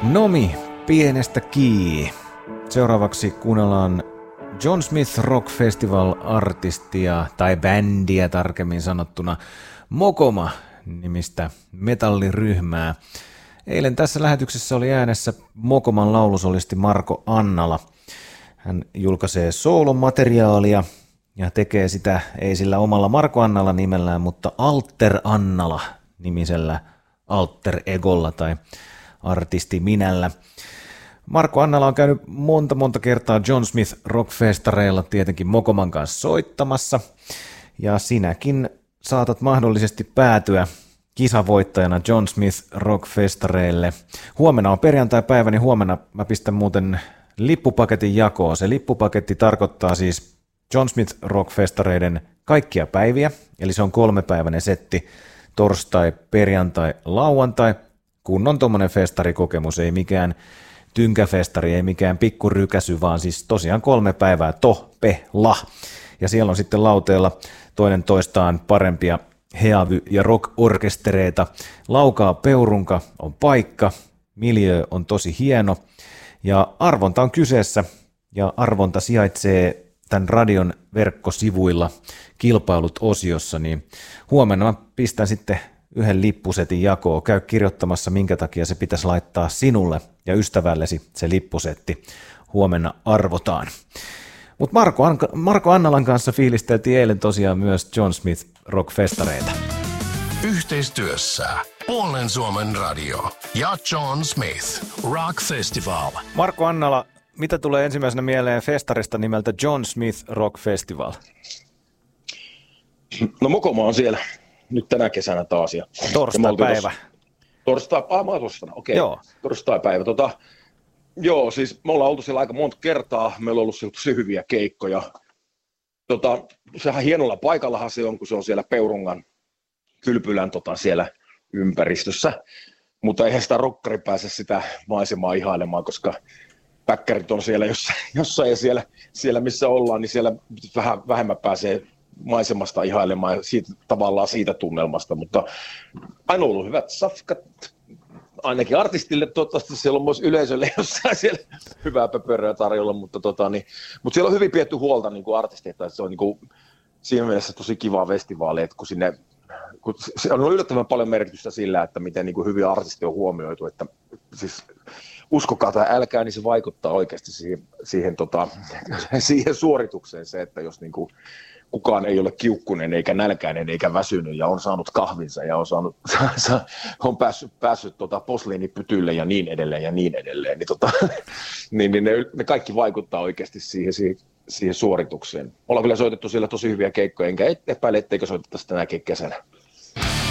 Nomi, pienestä kii. Seuraavaksi kuunnellaan John Smith Rock Festival-artistia, tai bändiä tarkemmin sanottuna, Mokoma-nimistä metalliryhmää. Eilen tässä lähetyksessä oli äänessä Mokoman laulusolisti Marko Annala. Hän julkaisee soolomateriaalia ja tekee sitä ei sillä omalla Marko Annala nimellään, mutta Alter Annala nimisellä alter egolla tai artistiminällä. Marko Annala on käynyt monta kertaa John Smith Rock-festareilla tietenkin Mokoman kanssa soittamassa, ja sinäkin saatat mahdollisesti päätyä kisavoittajana John Smith Rock-festareille. Huomenna on perjantai-päivä, niin huomenna mä pistän muuten lippupaketin jakoon. Se lippupaketti tarkoittaa siis John Smith Rock-festareiden kaikkia päiviä, eli se on 3-päiväinen setti, torstai, perjantai, lauantai, kun on tommonen festarikokemus, ei mikään tynkäfestari, ei mikään pikkurykäsy, vaan siis tosiaan 3 päivää tohpela. Ja siellä on sitten lauteella toinen toistaan parempia heavy- ja rock-orkestereita. Laukaa Peurunka on paikka, miljö on tosi hieno ja arvonta on kyseessä ja arvonta sijaitsee tämän radion verkkosivuilla kilpailut-osiossa, niin huomenna mä pistän sitten yhden lippusetin jakoon. Käy kirjoittamassa, minkä takia se pitäisi laittaa sinulle ja ystävällesi se lippusetti. Huomenna arvotaan. Mutta Marko Annalan kanssa fiilisteltiin eilen tosiaan myös John Smith Rock-festareita. Yhteistyössä Puolen Suomen radio ja John Smith Rock Festival. Marko Annala, mitä tulee ensimmäisenä mieleen festarista nimeltä John Smith Rock Festival? No Mokoma on siellä nyt tänä kesänä taas. Torstai-päivä. Torstaina, okei. Joo. Torstai-päivä. Joo, siis me ollaan oltu siellä aika monta kertaa. Meillä on ollut siellä tosi hyviä keikkoja. Sehän hienolla paikallahan se on, kun se on siellä Peurungan kylpylän siellä ympäristössä. Mutta eihän sitä rokkari pääse sitä maisemaa ihailemaan, koska päkkärit on siellä jossain ja siellä missä ollaan, niin siellä vähän vähemmän pääsee maisemasta ihailemaan ja siitä tunnelmasta, mutta aina ollut hyvät safkat, ainakin artistille, toivottavasti siellä on myös yleisölle jossain siellä hyvää pöpöröä tarjolla, mutta siellä on hyvin pidetty huolta niin kuin artisteita, että se on niin kuin, siinä mielessä tosi kiva festivaali, että kun se on yllättävän paljon merkitystä sillä, että miten niin kuin hyviä artisteja on huomioitu, että siis uskokaa tai älkää, niin se vaikuttaa oikeasti siihen suoritukseen se, että jos niin kuin kukaan ei ole kiukkunen eikä nälkäinen eikä väsynyt ja on saanut kahvinsa ja on päässyt posliinipytylle ja niin edelleen, niin ne kaikki vaikuttaa oikeasti siihen suoritukseen. Ollaan kyllä soitettu siellä tosi hyviä keikkoja, enkä epäile, etteikö soitettaisi tänäkin kesänä.